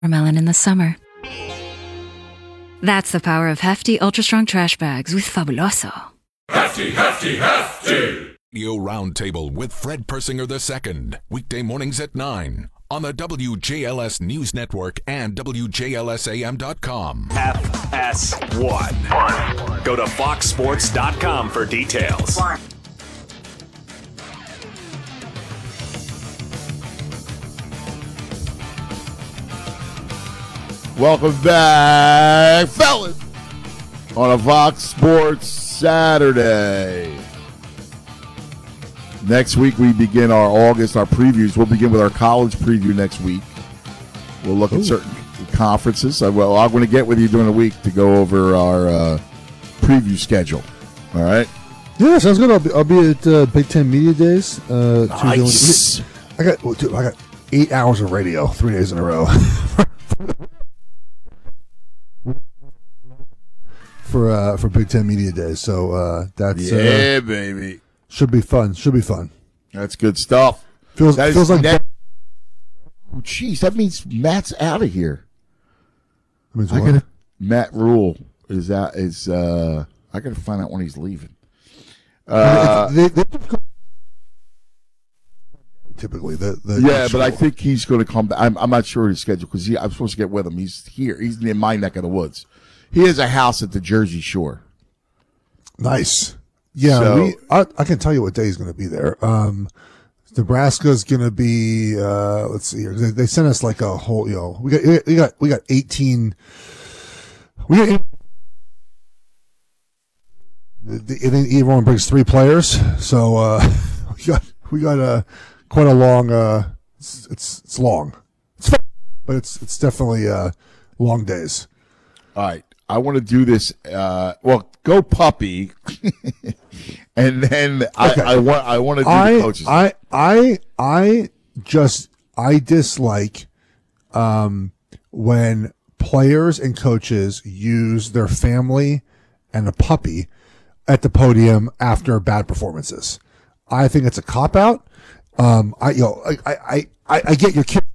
watermelon in the summer. That's the power of hefty, ultra-strong trash bags with Fabuloso. Hefty, hefty, hefty! Radio Roundtable with Fred Persinger II. Weekday mornings at 9 on the WJLS News Network and WJLSAM.com. FS1. Go to foxsports.com for details. Welcome back, fellas, on a Fox Sports Saturday. Next week we begin our previews. We'll begin with our college preview next week. We'll look at certain conferences. I'm going to get with you during the week to go over our preview schedule. All right? Yeah, sounds good. I'll be at Big Ten Media Days. Nice. I got 8 hours of radio 3 days in a row. For Big Ten Media Days, so that's baby, should be fun. That's good stuff. Feels like that. Oh, jeez, that means Matt's out of here. Matt Rule is out. I got to find out when he's leaving. Typically, but I think he's going to come back. I'm not sure his schedule because I'm supposed to get with him. He's here. He's in my neck of the woods. He has a house at the Jersey Shore. Nice. Yeah, so, I can tell you what day he's going to be there. Nebraska's going to be. Let's see here. They sent us like a whole. We got 18. And then everyone brings 3 players, so we got quite a long. It's long. It's fun, but it's definitely long days. All right. I want to do this. Go puppy, and then okay. I want to do the coaches. I dislike when players and coaches use their family and a puppy at the podium after bad performances. I think it's a cop out. I get your kid